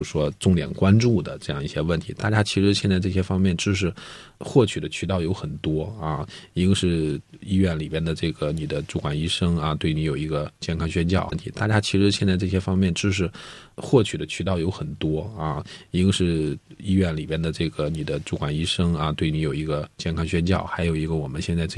说重点关注的这样一些问题。大家其实现在这些方面知识获取的渠道有很多啊，一个是医院里边的这个你的主管医生啊，对你有一个健康宣教问题。大家其实现在这些方面知识获取的渠道有很多啊，一个是医院里边的这个你的主管医生啊，对你有一个健康宣教，还有一个我们现在